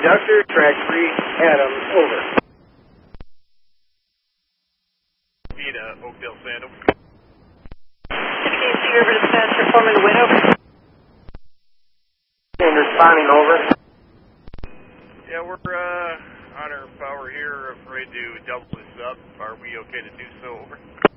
conductor, track 3, Adams, over. Oakdale Sandham. KC River Dispatch, performing the wind over. And responding, over. Yeah, we're on our power here, afraid to double this up. Are we okay to do so, over?